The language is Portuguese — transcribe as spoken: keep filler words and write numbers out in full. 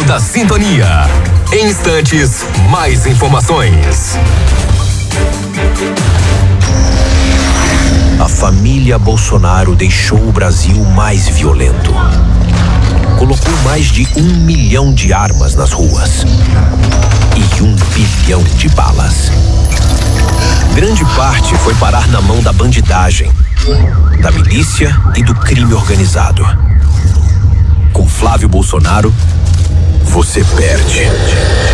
da sintonia. Em instantes, mais informações. A família Bolsonaro deixou o Brasil mais violento. Colocou mais de um milhão de armas nas ruas e um bilhão de balas. Grande parte foi parar na mão da bandidagem, da milícia e do crime organizado. Com Flávio Bolsonaro, você perde.